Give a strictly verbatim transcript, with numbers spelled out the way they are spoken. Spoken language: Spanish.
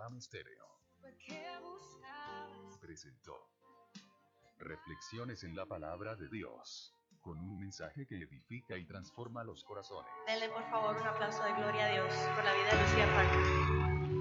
Abraham Stereo presentó Reflexiones en la Palabra de Dios, con un mensaje que edifica y transforma los corazones. Denle por favor un aplauso de gloria a Dios por la vida de Lucía Parker.